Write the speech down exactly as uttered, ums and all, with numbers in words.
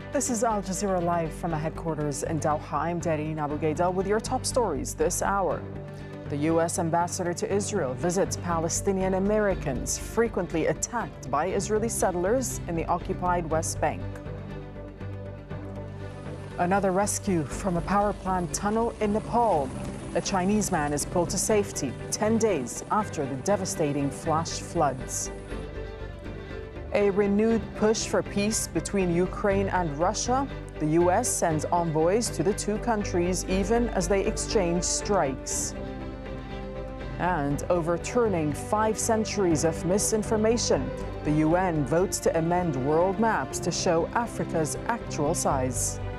This is Al Jazeera Live from our headquarters in Doha. I'm Darine Abu-Gheda with your top stories this hour. The U S ambassador to Israel visits Palestinian Americans frequently attacked by Israeli settlers in the occupied West Bank. Another rescue from a power plant tunnel in Nepal. A Chinese man is pulled to safety ten days after the devastating flash floods. A renewed push for peace between Ukraine and Russia. The U S sends envoys to the two countries even as they exchange strikes. And overturning five centuries of misinformation. The U N votes to amend world maps to show Africa's actual size.